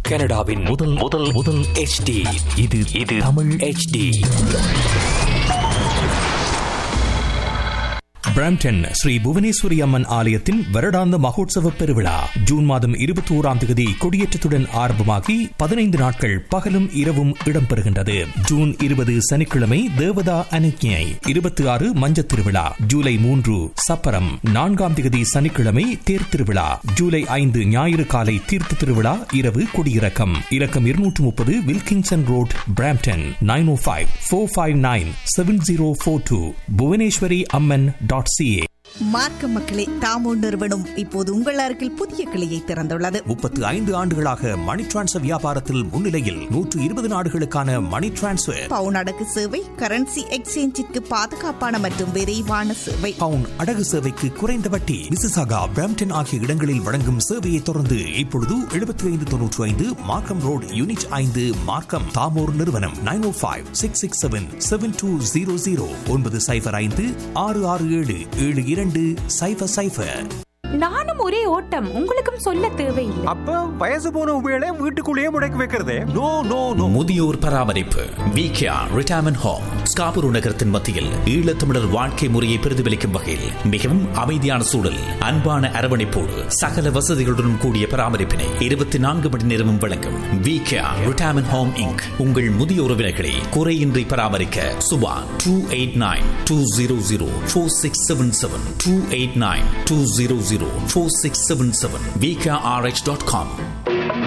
கனடாவின் முதல் HD. இது தமிழ் HD. பிராம்டன் ஸ்ரீ புவனேஸ்வரி அம்மன் ஆலயத்தின் வருடாந்த மகோத்சவ பெருவிழா ஜூன் மாதம் 21ஆம் தேதி கொடியேற்றத்துடன் ஆரம்பமாகி 15 நாட்கள் பகலும் இரவும் இடம்பெறுகின்றது. ஜூன் 20 சனிக்கிழமை தேவதா அனுக்ஞை, 26 மஞ்சத் திருவிழா, ஜூலை 3 சப்பரம், 4ஆம் தேதி சனிக்கிழமை தேர் திருவிழா, ஜூலை 5 ஞாயிறு காலை தீர்த்த திருவிழா, இரவு கொடியிறக்கம். இலக்கம் 230 வில்கிங்சன் ரோட், பிராம்டன் 905-459-7042. புவனேஸ்வரி அம்மன் .ca. மார்க்க மக்களே, தாமோ நிறுவனம் இப்போது உங்கள் அருகில் புதிய கிளையை திறந்துள்ளது. 35 ஆண்டுகளாக மணி டிரான்ஸ்ஃபர் வியாபாரத்தில் முன்னிலையில் 120 நாடுகளுக்கான மணி டிரான்ஸ்ஃபர், பவுன் அடகு சேவை, கரன்சி எக்ஸ்சேஞ்சிற்கு பாதுகாப்பான மற்றும் விரைவான சேவை, பவுன் அடகு சேவைக்கு குறைந்த வட்டி. மிசிசாகா, பிராம்டன் ஆகிய இடங்களில் வழங்கும் சேவையை தொடர்ந்து இப்பொழுது 7595 மார்க்கம் ரோடு, யூனிட் 5, மார்க்கம். தாமோர் நிறுவனம் 905-667-7200 964677200. நானும் ஒரே ஓட்டம், உங்களுக்கும் சொல்ல தேவையில்லை. அப்ப வயசு போன உபயோக வீட்டுக்குள்ளேயே முடக்கி வைக்கிறதே. நோ. முதியோர் பராமரிப்பு விகேஆர் ரிட்டையர்மென்ட் ஹோம் ஸ்காபுரு நகரத்தின் மத்தியில் ஈழத்தமிழர் வாழ்க்கை முறையை பிரதிபலிக்கும் வகையில் மிகவும் அமைதியான சூழல், அன்பான அரவணைப்போடு சகல வசதிகளுடன் கூடிய பராமரிப்பினை 24 மணி நேரமும் வழங்கும் விகேஆர் ரிட்டையர்மென்ட் ஹோம் இன்க். உங்கள் முதிய உறவினர்களை குறையின்றி பராமரிக்க சுபா 289-200-4677 289-200-4677 VKRH.com.